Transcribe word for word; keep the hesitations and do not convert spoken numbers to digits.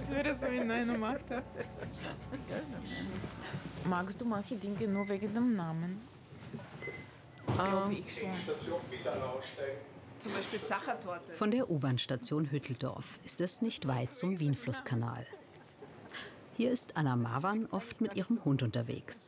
das wäre so in einer Macht. Magst du manche Dinge nur wegen dem Namen? Glaube ich schon. Zum Beispiel Sachertorte. Von der U-Bahn-Station Hütteldorf ist es nicht weit zum Wienflusskanal. Hier ist Anna Marwan oft mit ihrem Hund unterwegs.